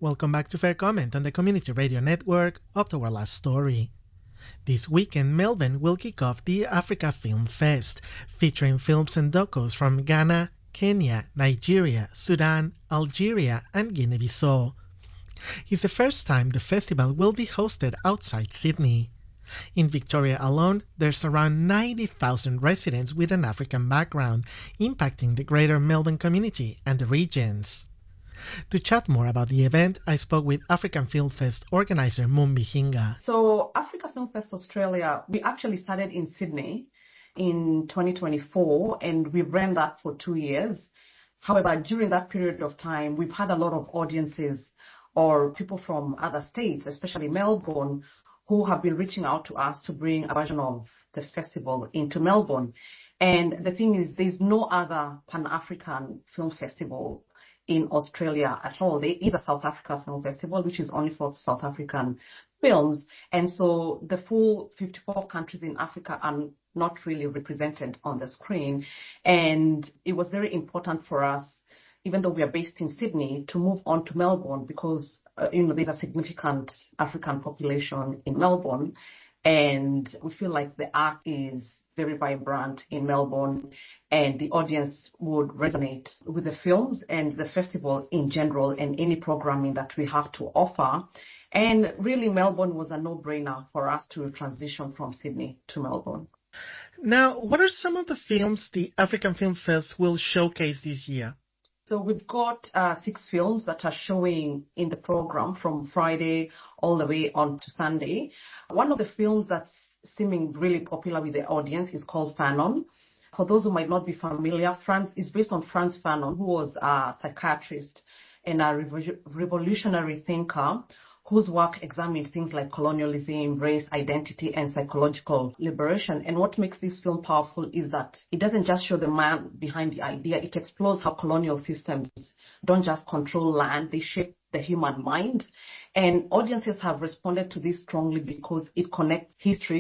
welcome back to Fair Comment on the Community Radio Network. Up to our last story. This weekend, Melbourne will kick off the Africa Film Fest, featuring films and docos from Ghana, Kenya, Nigeria, Sudan, Algeria, and Guinea-Bissau. It's the first time the festival will be hosted outside Sydney. In Victoria alone, there's around 90,000 residents with an African background, impacting the greater Melbourne community and the regions. To chat more about the event, I spoke with African Film Fest organizer Mumbi Hinga. So Africa Film Fest Australia, we actually started in Sydney in 2024 and we ran that for 2 years. However, during that period of time, we've had a lot of audiences or people from other states, especially Melbourne, who have been reaching out to us to bring a version of the festival into Melbourne. And the thing is, there's no other Pan-African film festival in Australia at all. There is a South Africa Film Festival, which is only for South African films. And so the full 54 countries in Africa are not really represented on the screen. And it was very important for us, even though we are based in Sydney, to move on to Melbourne because, there's a significant African population in Melbourne. And we feel like the art is very vibrant in Melbourne and the audience would resonate with the films and the festival in general and any programming that we have to offer. And really, Melbourne was a no-brainer for us to transition from Sydney to Melbourne. Now, what are some of the films the African Film Fest will showcase this year? So we've got 6 films that are showing in the program from Friday all the way on to Sunday. One of the films that's seeming really popular with the audience is called Fanon. For those who might not be familiar, is based on Frantz Fanon, who was a psychiatrist and a revolutionary thinker whose work examined things like colonialism, race, identity, and psychological liberation. And what makes this film powerful is that it doesn't just show the man behind the idea, it explores how colonial systems don't just control land, they shape the human mind. And audiences have responded to this strongly because it connects history